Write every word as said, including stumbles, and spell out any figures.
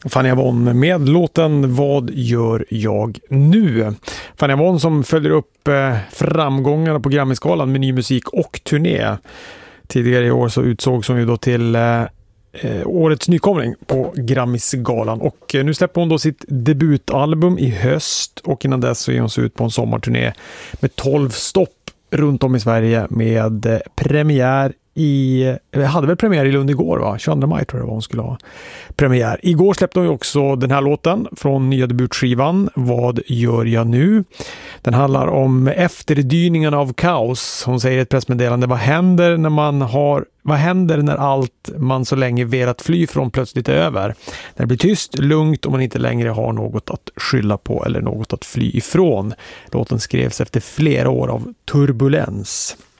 Fanny Avon med låten Vad gör jag nu? Fanny Avon som följer upp eh, framgångarna på Grammy-skalan med ny musik och turné. Tidigare i år så utsågs hon ju då till eh, årets nykomling på Grammy-galan. Och eh, nu släpper hon då sitt debutalbum i höst. Och innan dess så är hon så ut på en sommarturné med tolv stopp runt om i Sverige med eh, premiär i, jag hade väl premiär i Lund igår va? tjugoandra maj tror jag var hon skulle ha premiär. Igår släppte hon ju också den här låten från nya debutskivan Vad gör jag nu? Den handlar om efterdyningarna av kaos. Hon säger i ett pressmeddelande, vad händer när man har vad händer när allt man så länge velat fly från plötsligt är över? När det blir tyst, lugnt och man inte längre har något att skylla på eller något att fly ifrån. Låten skrevs efter flera år av turbulens.